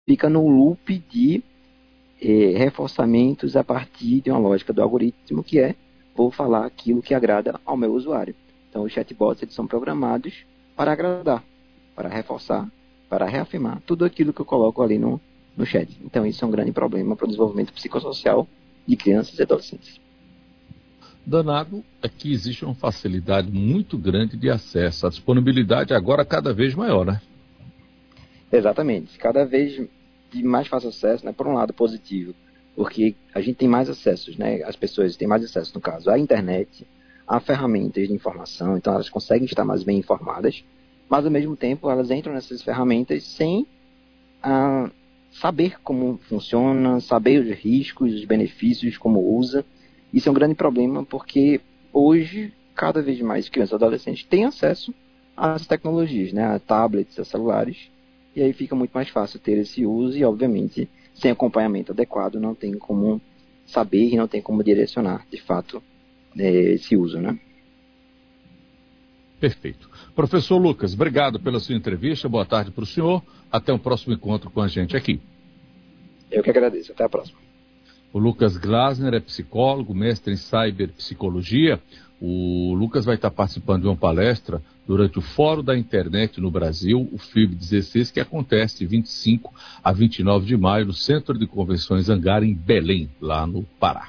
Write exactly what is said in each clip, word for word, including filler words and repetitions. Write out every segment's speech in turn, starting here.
fica no loop de eh, reforçamentos a partir de uma lógica do algoritmo, que é, vou falar aquilo que agrada ao meu usuário. Então, os chatbots eles são programados para agradar, para reforçar, para reafirmar tudo aquilo que eu coloco ali no, no chat. Então, isso é um grande problema para o desenvolvimento psicossocial de crianças e adolescentes. Danado é que existe uma facilidade muito grande de acesso. A disponibilidade agora cada vez maior, né? Exatamente. Cada vez de mais fácil acesso, né? Por um lado positivo, porque a gente tem mais acessos, né? As pessoas têm mais acesso, no caso, à internet, a ferramentas de informação, então elas conseguem estar mais bem informadas, mas ao mesmo tempo elas entram nessas ferramentas sem ah, saber como funciona, saber os riscos, os benefícios, como usa. Isso é um grande problema porque hoje, cada vez mais crianças e adolescentes têm acesso às tecnologias, né, a tablets, a celulares, e aí fica muito mais fácil ter esse uso e, obviamente, sem acompanhamento adequado, não tem como saber e não tem como direcionar, de fato, esse uso, né? Perfeito. Professor Lucas, obrigado pela sua entrevista, boa tarde para o senhor, até o próximo encontro com a gente aqui. Eu que agradeço, até a próxima. O Lucas Glasner é psicólogo, mestre em cyberpsicologia. O Lucas vai estar participando de uma palestra durante o Fórum da Internet no Brasil, o F I B dezesseis, que acontece de vinte e cinco a vinte e nove de maio no Centro de Convenções Hangar, em Belém, lá no Pará.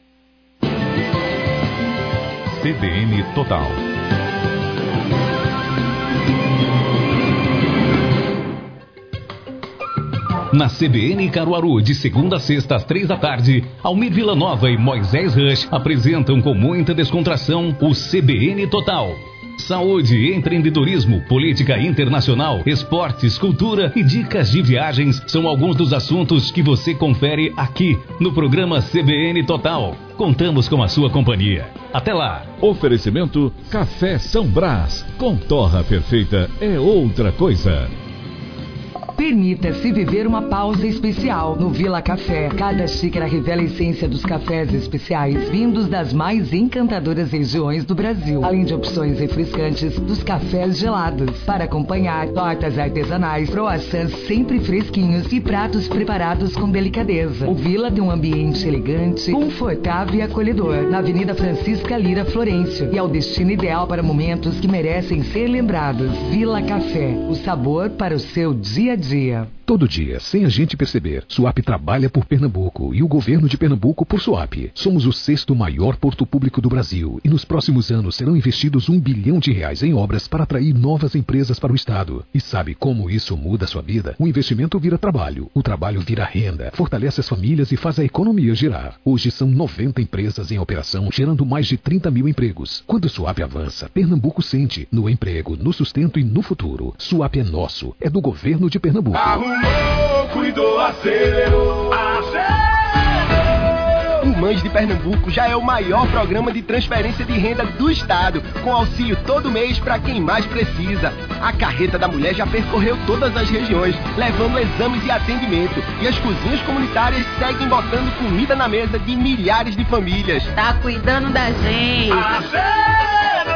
C B N Total. Na C B N Caruaru, de segunda a sexta às três da tarde, Almir Villanova e Moisés Rush apresentam com muita descontração o C B N Total. Saúde, empreendedorismo, política internacional, esportes, cultura e dicas de viagens são alguns dos assuntos que você confere aqui no programa C B N Total. Contamos com a sua companhia. Até lá. Oferecimento Café São Brás. Com torra perfeita é outra coisa. Permita-se viver uma pausa especial no Vila Café. Cada xícara revela a essência dos cafés especiais vindos das mais encantadoras regiões do Brasil, além de opções refrescantes dos cafés gelados. Para acompanhar, tortas artesanais, croissants sempre fresquinhos e pratos preparados com delicadeza. O Vila tem um ambiente elegante, confortável e acolhedor, na Avenida Francisca Lira Florencio, e é o destino ideal para momentos que merecem ser lembrados. Vila Café, o sabor para o seu dia a dia. Dia. Todo dia, sem a gente perceber, Suape trabalha por Pernambuco e o governo de Pernambuco por Suape. Somos o sexto maior porto público do Brasil e nos próximos anos serão investidos um bilhão de reais em obras para atrair novas empresas para o estado. E sabe como isso muda a sua vida? O investimento vira trabalho, o trabalho vira renda, fortalece as famílias e faz a economia girar. Hoje são noventa empresas em operação, gerando mais de trinta mil empregos. Quando Suape avança, Pernambuco sente no emprego, no sustento e no futuro. Suape é nosso, é do governo de Pernambuco. Arrumou, cuidou, acelerou, acelerou. O Mães de Pernambuco já é o maior programa de transferência de renda do estado, com auxílio todo mês para quem mais precisa. A carreta da mulher já percorreu todas as regiões, levando exames e atendimento. E as cozinhas comunitárias seguem botando comida na mesa de milhares de famílias. Tá cuidando da gente. Acelerou!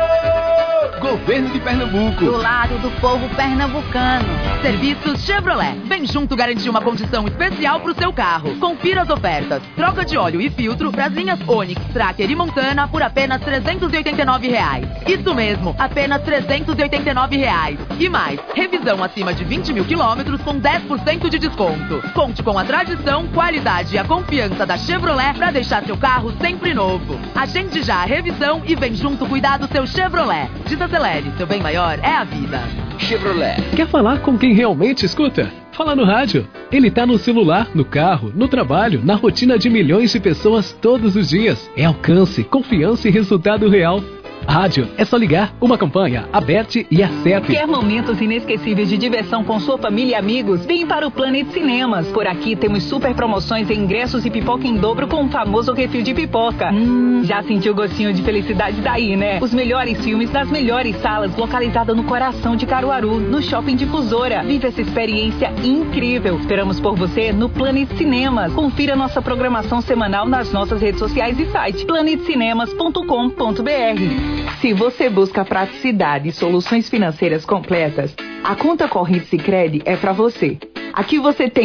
Governo de Pernambuco. Do lado do povo pernambucano. Serviços Chevrolet. Vem junto garantir uma condição especial pro seu carro. Confira as ofertas. Troca de óleo e filtro para as linhas Onix, Tracker e Montana por apenas trezentos e oitenta e nove reais. Isso mesmo, apenas trezentos e oitenta e nove reais. E mais, revisão acima de vinte mil quilômetros com dez por cento de desconto. Conte com a tradição, qualidade e a confiança da Chevrolet para deixar seu carro sempre novo. Agende já a revisão e vem junto cuidar do seu Chevrolet. Desacelere, seu bem maior é a vida. Chevrolet. Quer falar com quem realmente escuta? Fala no rádio. Ele tá no celular, no carro, no trabalho, na rotina de milhões de pessoas todos os dias. É alcance, confiança e resultado real. Rádio, é só ligar. Uma campanha, aberte e acerte. Quer momentos inesquecíveis de diversão com sua família e amigos? Vem para o Planet Cinemas. Por aqui temos super promoções em ingressos e pipoca em dobro com o famoso refil de pipoca. Hum, já sentiu o gostinho de felicidade daí, né? Os melhores filmes das melhores salas, localizada no coração de Caruaru, no Shopping Difusora. Vive essa experiência incrível. Esperamos por você no Planet Cinemas. Confira nossa programação semanal nas nossas redes sociais e site planet cinemas ponto com ponto b r. Se você busca praticidade e soluções financeiras completas, a conta corrente Sicredi é para você. Aqui você tem